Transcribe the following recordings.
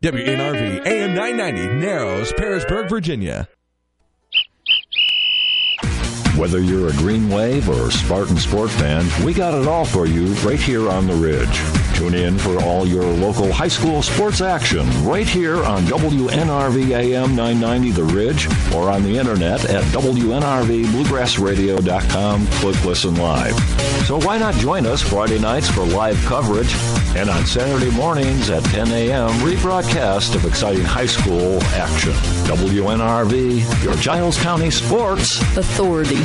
WNRV AM 990, Narrows, Pearisburg, Virginia. Whether you're a Green Wave or Spartan Sport fan, we got it all for you right here on the Ridge. Tune in for all your local high school sports action right here on WNRV AM 990 The Ridge or on the internet at WNRVBluegrassRadio.com. Click Listen Live. So why not join us Friday nights for live coverage and on Saturday mornings at 10 a.m. rebroadcast of exciting high school action. WNRV, your Giles County Sports Authority.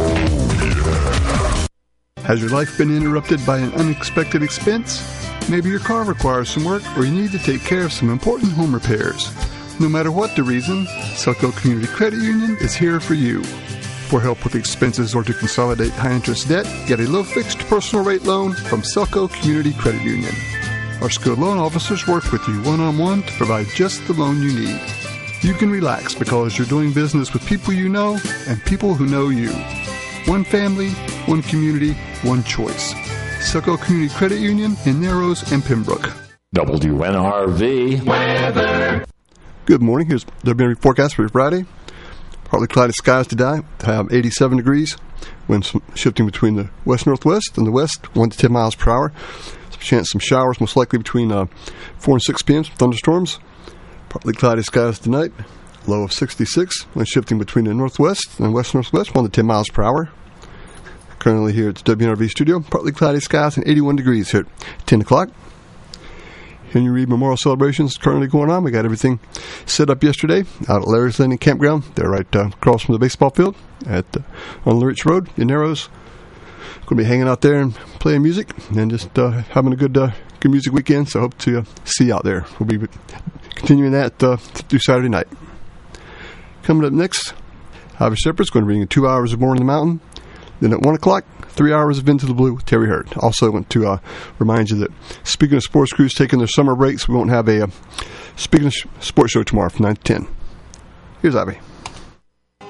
Has your life been interrupted by an unexpected expense? Maybe your car requires some work or you need to take care of some important home repairs. No matter what the reason, Selco Community Credit Union is here for you. For help with expenses or to consolidate high-interest debt, get a low-fixed personal rate loan from Selco Community Credit Union. Our skilled loan officers work with you one-on-one to provide just the loan you need. You can relax because you're doing business with people you know and people who know you. One family, one community, one choice. Selco Community Credit Union in Narrows and Pembroke. WNRV weather. Good morning. Here's the WNRV forecast for Friday. Partly cloudy skies today. Have 87 degrees. Winds shifting between the west-northwest and the west, 1 to 10 miles per hour. Some chance some showers, most likely between 4 and 6 p.m. Some thunderstorms. Partly cloudy skies tonight. Low of 66. Wind shifting between the northwest and west-northwest, 1 to 10 miles per hour. Currently here at the WNRV studio, partly cloudy skies and 81 degrees here at 10 o'clock. Henry Reed Memorial celebrations currently going on. We got everything set up yesterday out at Larry's Landing Campground. They're right across from the baseball field on Lurich Road in Narrows. Going to be hanging out there and playing music and just having a good music weekend. So I hope to see you out there. We'll be continuing that through Saturday night. Coming up next, Ivy Shepherd's going to bring you 2 hours of Born in the Mountain. Then at 1 o'clock, 3 hours of Into the Blue with Terry Hurd. Also want to remind you that Speaking of Sports crews taking their summer breaks, we won't have a Speaking of Sports show tomorrow from 9 to 10. Here's Ivy.